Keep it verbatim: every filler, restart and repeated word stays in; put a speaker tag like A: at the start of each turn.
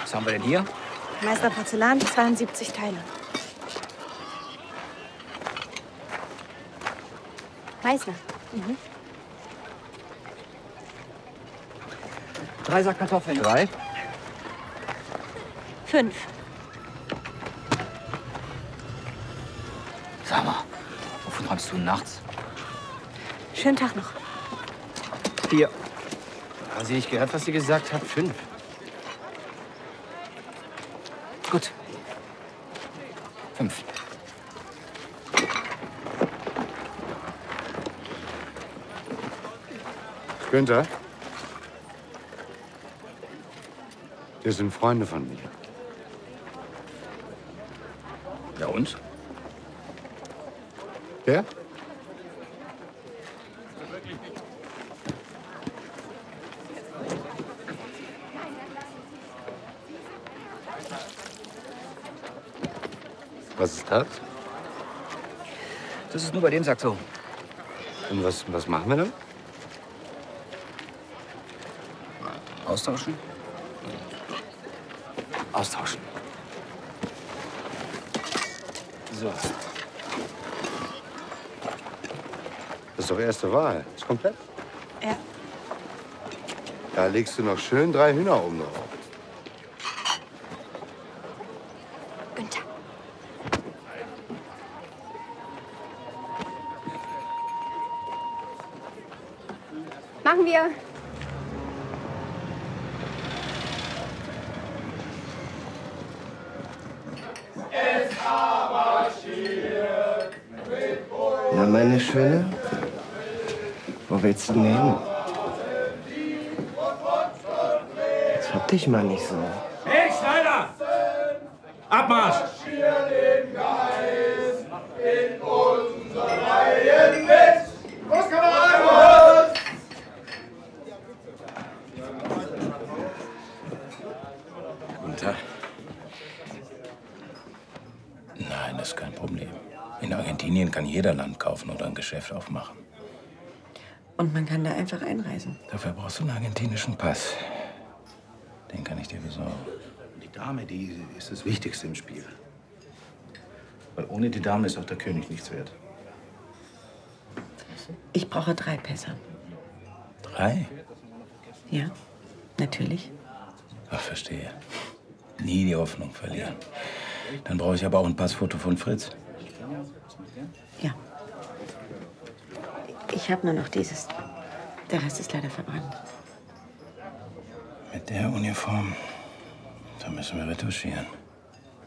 A: Was haben wir denn hier?
B: Meister Porzellan, zweiundsiebzig Teile. Meißner. Mhm.
A: Drei Sack Kartoffeln.
C: Drei?
B: Fünf.
A: Sag mal, wovon träumst du nachts?
B: Schönen Tag noch.
A: Vier.
C: Haben Sie nicht gehört, was sie gesagt hat? Fünf.
A: Gut. Fünf.
D: Günther? Wir sind Freunde von mir.
A: Ja und?
D: Wer? Was ist das?
A: Das ist nur bei dem Sack so.
D: Und was, was machen wir dann?
A: Austauschen? Austauschen.
D: So. Das ist doch erste Wahl. Ist komplett?
B: Ja.
D: Da legst du noch schön drei Hühner oben drauf.
B: Günther. Machen wir.
C: Na, meine Schöne, wo willst du denn hin? Jetzt hab dich mal nicht so.
E: Hey, Schneider! Abmarsch!
F: Guten Tag. Nein, das ist kein Problem. In Argentinien kann jeder Land kaufen oder ein Geschäft aufmachen.
G: Und man kann da einfach einreisen.
F: Dafür brauchst du einen argentinischen Pass. Den kann ich dir besorgen.
H: Die Dame, die ist das Wichtigste im Spiel. Weil ohne die Dame ist auch der König nichts wert.
G: Ich brauche drei Pässe.
F: Drei?
G: Ja, natürlich.
F: Ach, verstehe. Nie die Hoffnung verlieren. Dann brauche ich aber auch ein Passfoto von Fritz.
G: Ja. Ich habe nur noch dieses. Der Rest ist leider verbrannt.
F: Mit der Uniform, da müssen wir retuschieren.